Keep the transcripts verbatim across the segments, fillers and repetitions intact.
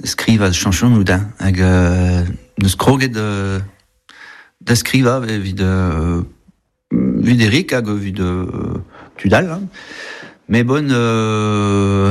skriva chanson ou d'un hag euh, neus kroget de da skriva vid euh, vid Eric hag vid euh, Tudal hein. Mais bon euh,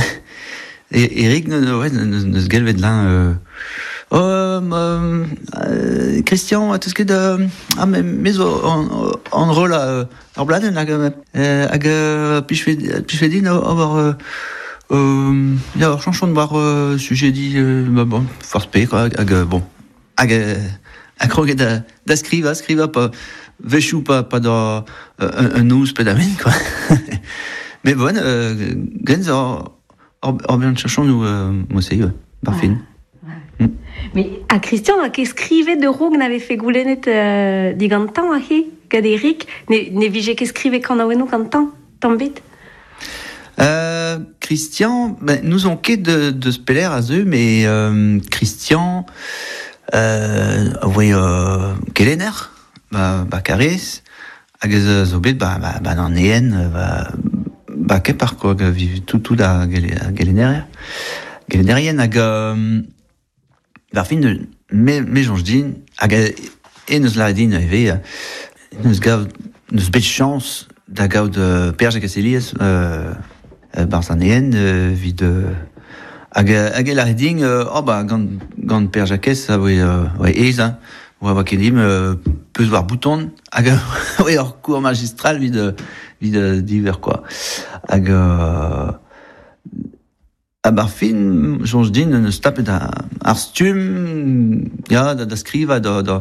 Eric ne ouais ne se galvet là euh, oh euh, euh, Christian tout ce que de ah mais mais en en rôle à en bladen hag hag puis je fais puis je fais dire avoir Euh, il y a chanson de voir euh, sujet dit euh, bah bon force p quoi ag, bon ag ag roget da da skriva skriva pas vechou pas pas dans euh, un nous pédamen quoi mais bon euh, gens or or bien chanson nous euh, moi c'est euh, parfait ouais, ouais. Mm. Mais à Christian qui écrivait de Rogue n'avait fait goulenet euh, digantan a hi gaderic ne ne vige qu'écrivait quand on nous quand tambit. Euh, Christian, ben, nous on quai de, de speller à eux, mais euh, Christian, euh, oui, euh, Kelener, bah, bah, Caris, agaz zobet, bah, bah, bah, dans Néen, bah, bah, qu'est par quoi, vive tout, tout, da, Gelener, Gelenerien, ag, bah, fin de, mais, mais, j'en dis, ag, et nous l'a dit, nous, nous, gav, nous, bête chance, da, gav de Perge Casselias, euh, Barzanéen euh, vid euh, hag hag la reding euh, oh bah gant gant per Jacques ça oui euh, ouais eza ou va kedim euh, peut voir bouton hag oui hors cours magistral vid vid divers quoi hag euh, a barfin jonge din ne stape da arstum ja da da skriva da da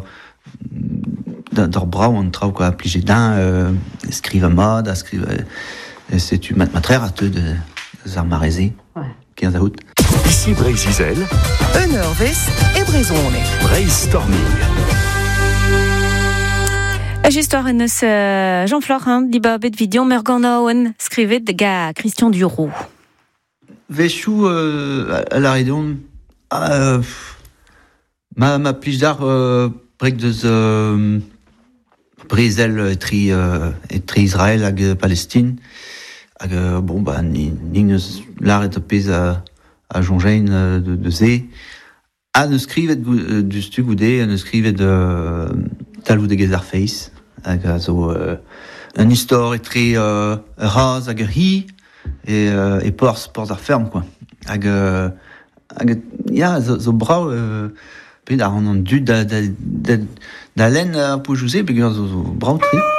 da da bra on trau quoi pligé d'un euh, skriva ma da skriva c'est tu ma très rateux de Zarmarézé, quinze août. Ici Brézizel, Eunervest et Brezone. Brainstorming. Histoire de Jean-Florent Liba bet vidéo Merganaouen scrivet de gars Christian Duroux. Véchou euh, à la rédon euh, ma ma plige d'art euh, break de euh, Brésil et tri euh, et tri Israël avec Palestine. Hag, bon, bah, ni, ni neus l'art et pez à, à Jongein euh, de, de Zé. A ne skrivet euh, du stu goudé, a ne skrivet de euh, talou de Gezarface. Hag, zo, euh, un histoire est très euh, ras, hag hi, et, euh, et pors, pors ar ferme, quoi. Hag, hag, ya, zo, zo brau, euh, pe d'ar an an du da, da, da, da len a pou jousé, pe zo, zo brau tri.